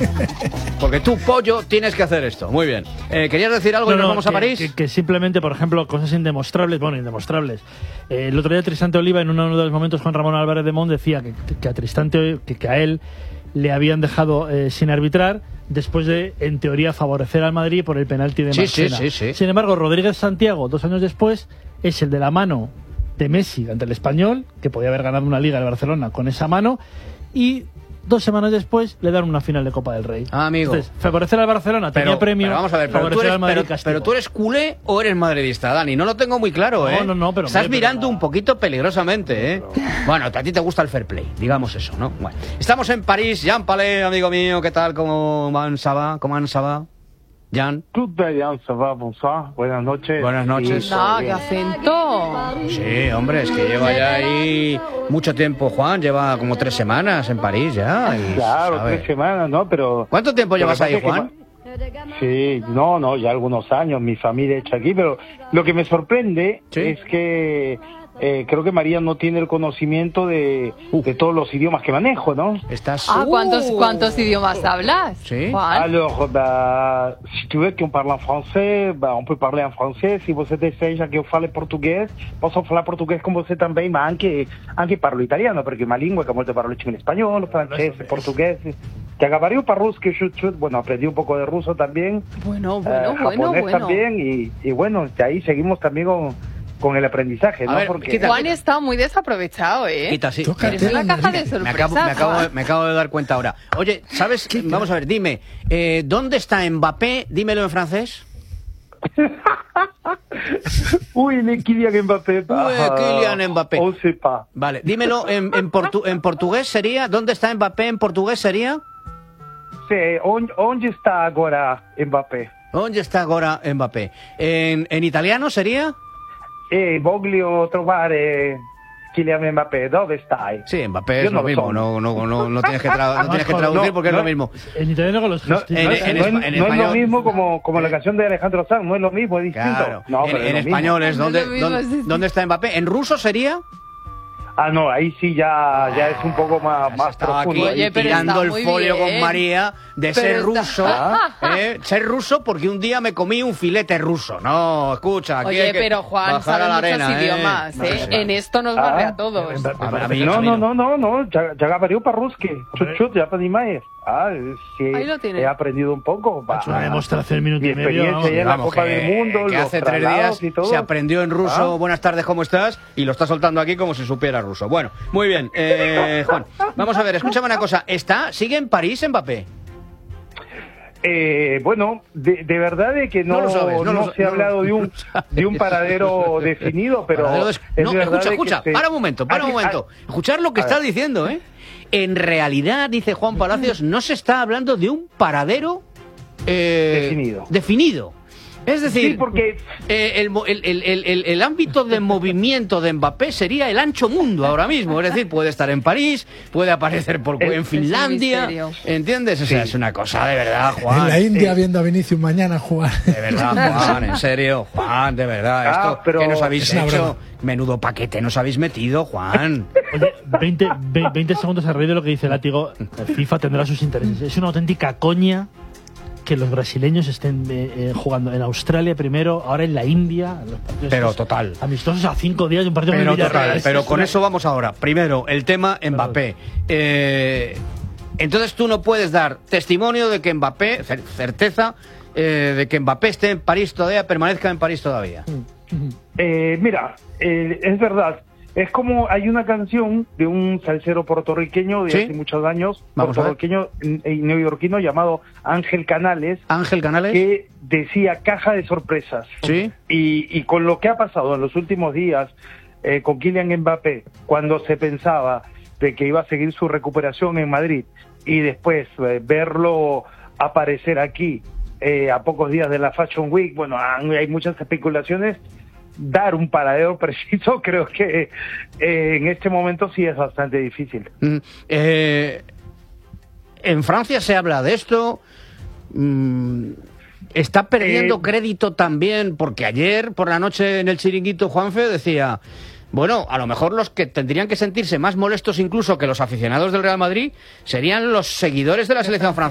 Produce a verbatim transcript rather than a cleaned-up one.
Porque tú, pollo, tienes que hacer esto. Muy bien. Eh, ¿Querías decir algo no, y nos no, vamos que, a París? Que, que simplemente, por ejemplo, cosas indemostrables, bueno, indemostrables. Eh, el otro día Tristán Oliva, en uno de los momentos, Juan Ramón Álvarez de Mont decía que, que a Tristán, que, que a él le habían dejado eh, sin arbitrar después de, en teoría, favorecer al Madrid por el penalti de Sí, Marchena. sí, sí, sí. Sin embargo, Rodríguez Santiago, dos años después, es el de la mano de Messi ante el Español, que podía haber ganado una Liga de Barcelona con esa mano, y dos semanas después le dan una final de Copa del Rey. Ah, amigo. Entonces, favorecer al Barcelona Pero, tenía premio, pero vamos a ver, pero tú, favorecer eres, al Madrid pero, castigo. pero tú eres culé o eres madridista, Dani. No lo tengo muy claro, ¿eh? No, no, no, pero... Estás hombre, mirando pero un poquito peligrosamente, ¿eh? Pero... Bueno, a ti te gusta el fair play, digamos eso, ¿no? Bueno. Estamos en París. Jean Palais, amigo mío, ¿qué tal? ¿Cómo van, Saba? ¿Cómo van, Saba? Jan. Tout bien, ça va, bonsoir, buenas noches. Buenas noches. No, qué acento. Sí, hombre, es que lleva ya ahí mucho tiempo, Juan, lleva como tres semanas en París ya. Y, claro, ¿sabe? tres semanas, ¿no? Pero... ¿Cuánto tiempo llevas ahí, Juan? Sí, no, no, ya algunos años, mi familia hecha aquí, pero lo que me sorprende ¿Sí? es que eh, creo que María no tiene el conocimiento de, uh. de todos los idiomas que manejo, ¿no? Estás... Ah, ¿cuántos, Uh. ¿cuántos idiomas hablas, Sí. Juan? Alors, bah, si tu veux qu'on parle en français, bah, on peut parler en français. Se você deseja que eu fale português, posso falar português com você também, mas anche, anche parlo italiano, perché ma lingua che molto parlo in español, francés, portugués. Que acabaré para ruso, que chut, chut, bueno, aprendí un poco de ruso también. Bueno, bueno, eh, bueno, japonés bueno. también, y, y bueno, de ahí seguimos también con, con el aprendizaje, A ¿no? ver, Porque quita- Juan está muy desaprovechado, ¿eh? Quita, sí. Eres una caja de Me sorpresas. acabo, me, acabo, Juan. me acabo de dar cuenta ahora. Oye, ¿sabes? Vamos a ver, dime, eh, ¿dónde está Mbappé? Dímelo en francés. Uy, le Kylian Mbappé. Uy, Kylian Mbappé. On sait pas. Vale, dímelo en, en, portu- en portugués sería. ¿Dónde está Mbappé en portugués sería? Sí, onde, onde está agora Mbappé? ¿Dónde está ahora Mbappé? ¿En, en italiano sería? Eh, voglio trovare Kylian Mbappé, ¿dónde está? Sí, Mbappé Yo es no lo mismo, so. no, no, no, no tienes que, tra- no tienes que No, traducir no, porque es no. lo mismo. En italiano con los No, gestos. en- no, en no, espa- es- en no es español. lo mismo como, como la canción de Alejandro Sanz, no es lo mismo, es distinto. Claro, No, en, pero es en lo mismo. español es No es ¿dónde, lo mismo, dónde, sí. ¿dónde está Mbappé? ¿En ruso sería? Ah, no, ahí sí ya, ya es un poco más, Ya más estaba aquí profundo. Oye, pero tirando está el muy folio bien. con María de Pero ser está- ruso, Ah. ¿eh? Ser ruso porque un día me comí un filete ruso. No, escucha, aquí hay Oye, que pero Juan bajar sabe a la muchos arena, ¿eh? idiomas, No ¿eh? sé. En esto nos Ah. barre a todos. A ver, a mí- No, a mí no, no, no, no, ya, ya говорю по-русски. Чуть-чуть, ya понимаешь. Ah, sí, Ahí lo tiene. he aprendido un poco. Ha hecho una demostración en minuto Mi y medio. experiencia vamos. ya en la Vamos, Copa que, del Mundo, que los hace tres traslados días y todo. se aprendió en ruso, Ah. buenas tardes, ¿cómo estás? Y lo está soltando aquí como si supiera ruso. Bueno, muy bien, eh, Juan, vamos a ver, escúchame una cosa, ¿está, sigue en París Mbappé? Eh, bueno, de, de verdad de que no, No lo sabes, no no lo sa- se ha no lo- hablado de un de un paradero definido, pero Paradero des- es no, verdad escucha, de escucha, que se- para un momento, para un Ah, momento. ah, Escuchar lo que a estás ver. diciendo, ¿eh? En realidad, dice Juan Palacios, no se está hablando de un paradero eh, Definido. definido. Es decir, Sí, porque eh, el, mo- el- el- el- el- el ámbito de movimiento de Mbappé sería el ancho mundo ahora mismo. Es decir, puede estar en París, puede aparecer por, Es- en es un Finlandia. misterio. ¿Entiendes? O sea, Sí. es una cosa de verdad, En Juan. la India viendo a Vinicius mañana jugar. De verdad, Juan, en serio, Juan, de verdad. Esto Ah, pero- que nos habéis Es una hecho, broma. menudo paquete nos habéis metido, Juan. Oye, veinte, ve- veinte segundos a raíz de lo que dice Látigo. FIFA tendrá sus intereses. Es una auténtica coña que los brasileños estén eh, eh, jugando en Australia primero, ahora en la India. Los partidos Pero estos total. Amistosos a cinco días de un partido Pero con el Villarreal. total, Es- pero es con una- eso vamos ahora. Primero, el tema Mbappé. Eh, entonces tú no puedes dar testimonio de que Mbappé, cer- certeza, eh, de que Mbappé esté en París todavía, permanezca en París todavía. Eh, mira, eh, es verdad. Es como hay una canción de un salsero puertorriqueño de ¿Sí? hace muchos años, Vamos a ver. puertorriqueño y neoyorquino llamado Ángel Canales, Ángel Canales. que decía caja de sorpresas. Sí. Y, y con lo que ha pasado en los últimos días eh, con Kylian Mbappé, cuando se pensaba de que iba a seguir su recuperación en Madrid y después eh, verlo aparecer aquí eh, a pocos días de la Fashion Week, bueno, han- hay muchas especulaciones. Dar un paradero preciso creo que eh, en este momento sí es bastante difícil. Mm, eh, en Francia se habla de esto. Mm, está perdiendo Eh, crédito también, porque ayer por la noche en el chiringuito Juanfe decía, bueno, a lo mejor los que tendrían que sentirse más molestos incluso que los aficionados del Real Madrid serían los seguidores de la selección francesa.